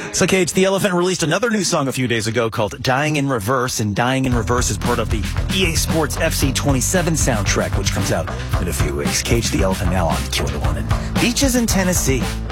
So, Cage the Elephant released another new song a few days ago called Dying in Reverse, and Dying in Reverse is part of the EA Sports FC 27 soundtrack, which comes out in a few weeks. Cage the Elephant now on Q101 and Beaches in Tennessee.